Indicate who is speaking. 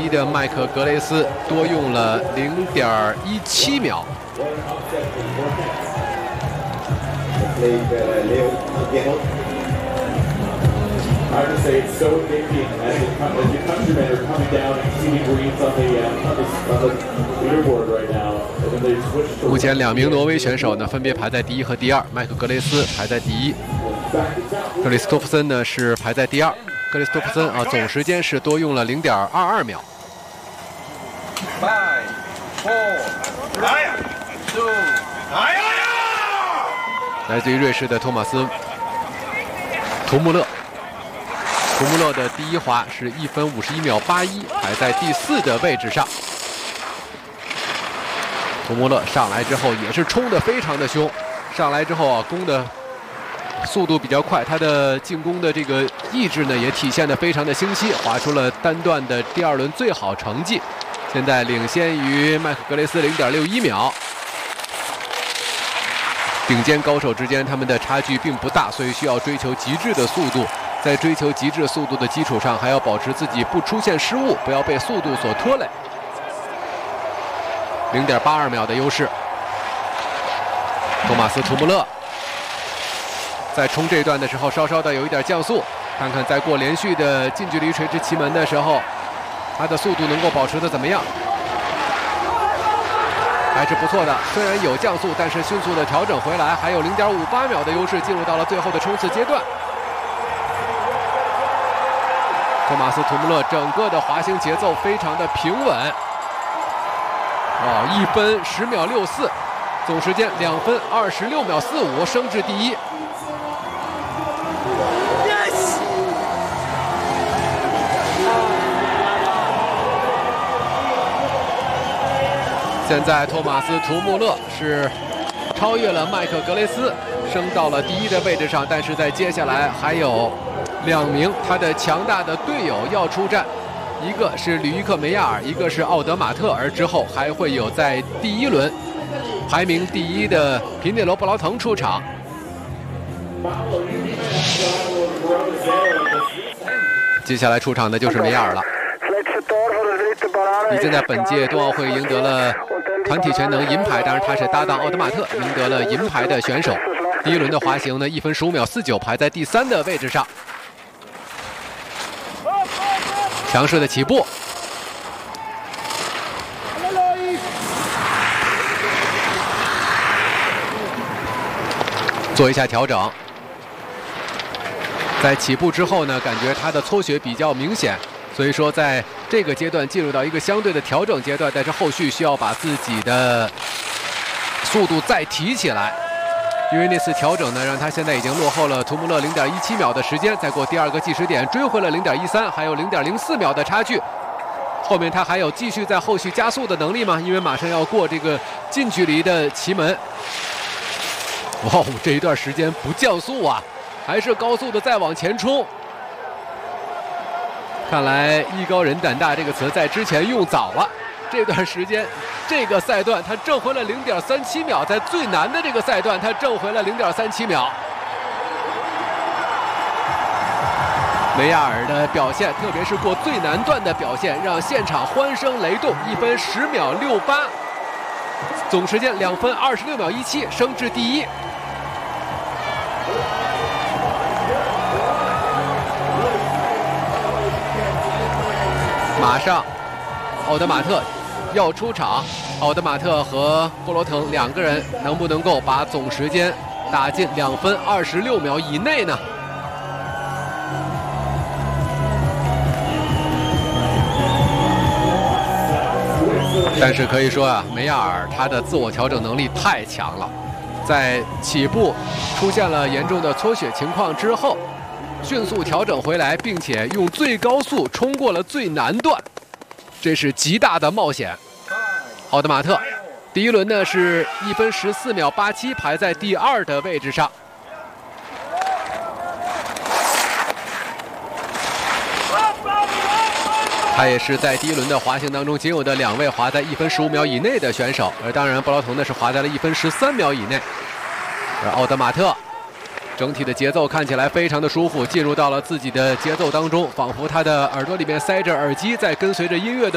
Speaker 1: 一的麦克格雷斯多用了0.17秒。
Speaker 2: I would say it's so addicting as your countrymen are coming down and seeing greens on the leaderboard right now.
Speaker 1: 目前2名挪威选手呢，分别排在第1和第2。麦克格雷斯排在第1，克里斯托弗森呢是排在第2。克里斯托弗森总时间是多用了0.22秒。5、4、3、2、来自于瑞士的托马斯·图穆勒。图穆勒的第1滑是1分51秒81，排在第4的位置上。图穆勒上来之后也是冲得非常的凶，上来之后攻的速度比较快，他的进攻的这个意志呢也体现得非常的清晰，滑出了单段的第2轮最好成绩，现在领先于麦克格雷斯0.61秒。顶尖高手之间他们的差距并不大，所以需要追求极致的速度。在追求极致速度的基础上，还要保持自己不出现失误，不要被速度所拖累。0.82秒的优势。托马斯·图穆勒在冲这一段的时候，稍稍的有一点降速，看看在过连续的近距离垂直旗门的时候，他的速度能够保持的怎么样？还是不错的，虽然有降速，但是迅速的调整回来，还有0.58秒的优势，进入到了最后的冲刺阶段。托马斯·图穆勒整个的滑行节奏非常的平稳，1分10秒64，总时间2分26秒45，升至第1。现在托马斯·图穆勒是超越了麦克格雷斯，升到了第1的位置上，但是在接下来还有2名他的强大的队友要出战，一个是吕伊克·梅亚尔，一个是奥德马特，而之后还会有在第1轮排名第1的皮内罗·布劳腾出场。接下来出场的就是梅亚尔了，已经在本届冬奥会赢得了团体全能银牌，当然他是搭档奥德马特赢得了银牌的选手。第1轮的滑行呢，1分15秒49，排在第3的位置上。强势的起步，做一下调整。在起步之后呢，感觉他的搓血比较明显，所以说在这个阶段进入到一个相对的调整阶段，但是后续需要把自己的速度再提起来。因为那次调整呢，让他现在已经落后了图穆勒0.17秒的时间，再过第2个计时点追回了0.13，还有0.04秒的差距。后面他还有继续在后续加速的能力吗？因为马上要过这个近距离的旗门。哇，这一段时间不降速啊，还是高速的再往前冲。看来艺高人胆大这个词在之前用早了。这段时间，这个赛段他挣回了0.37秒，在最难的这个赛段他挣回了0.37秒。梅亚尔的表现，特别是过最难段的表现，让现场欢声雷动，1分10秒68，总时间2分26秒17，升至第1。马上，奥德马特要出场，奥德马特和布罗腾2个人能不能够把总时间打进2分26秒以内呢？但是可以说啊，梅亚尔他的自我调整能力太强了，在起步出现了严重的搓血情况之后，迅速调整回来，并且用最高速冲过了最难段，这是极大的冒险。奥德马特第1轮呢是1分14秒87，排在第2的位置上。他也是在第1轮的滑行当中仅有的2位滑在1分15秒以内的选手，而当然布劳腾呢是滑在了1分13秒以内。而奥德马特整体的节奏看起来非常的舒服，进入到了自己的节奏当中，仿佛他的耳朵里面塞着耳机，在跟随着音乐的